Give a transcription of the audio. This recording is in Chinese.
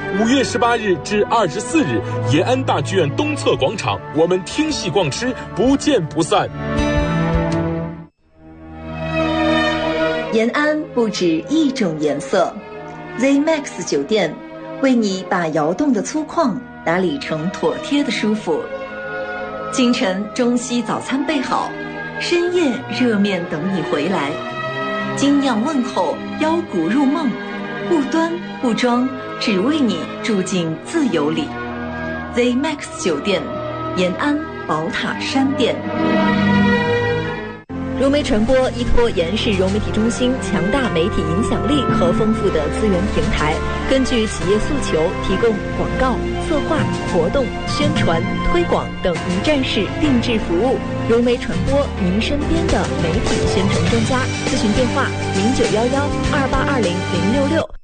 5月18日至24日，延安大剧院东侧广场，我们听戏逛吃，不见不散。 延安不止一种颜色 ，ZMAX 酒店为你把窑洞的粗犷打理成妥帖的舒服。清晨中西早餐备好，深夜热面等你回来。精酿问候，腰鼓入梦，不端不装，只为你住进自由里。ZMAX 酒店，延安宝塔山店。 融媒传播依托延市融媒体中心强大媒体影响力和丰富的资源平台，根据企业诉求提供广告、策划、活动、宣传、推广等一站式定制服务。融媒传播，您身边的媒体宣传专家。咨询电话：0911282006